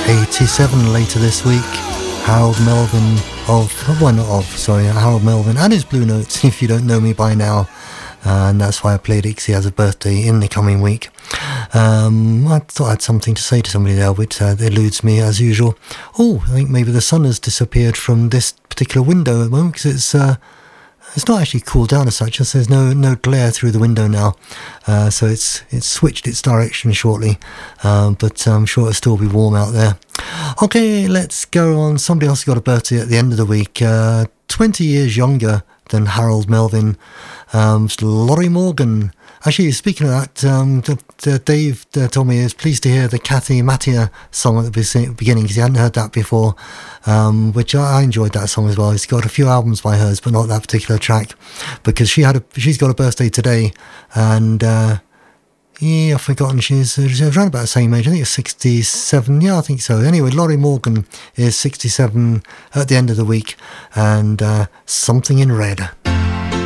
87 later this week. Harold Melvin Harold Melvin and his Blue Notes, if you don't know me by now. And that's why I played it, because he has a birthday in the coming week. I thought I had something to say to somebody there, which eludes me as usual. Oh, I think maybe the sun has disappeared from this particular window at the moment, because it's not actually cooled down as such, as there's no glare through the window now. So it's switched its direction shortly, but I'm sure it'll still be warm out there. Okay, let's go on. Somebody else got a birthday at the end of the week, 20 years younger than Harold Melvin. Laurie Morgan. Actually, speaking of that, Dave told me he was pleased to hear the Kathy Mattia song at the beginning, because he hadn't heard that before, which I enjoyed that song as well. He's got a few albums by hers, but not that particular track, because she's got a birthday today, and I've forgotten, she's around about the same age. I think it's 67. Yeah, I think so. Anyway, Laurie Morgan is 67 at the end of the week, and Something in Red.